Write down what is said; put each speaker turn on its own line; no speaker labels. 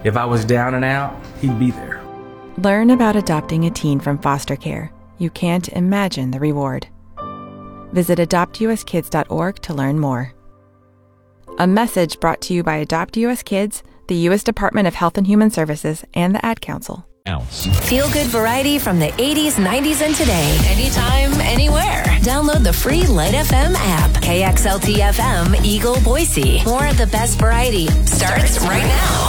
If I was down and out, he'd be there.
Learn about adopting a teen from foster care. You can't imagine the reward. Visit adoptuskids.org to learn more. A message brought to you by Adopt US Kids, the U.S. Department of Health and Human Services, and the Ad Council.
Feel good variety from the 80s, 90s, and today. Anytime, anywhere. Download the free Light FM app. KXLT FM, Eagle, Boise. More of the best variety starts right now.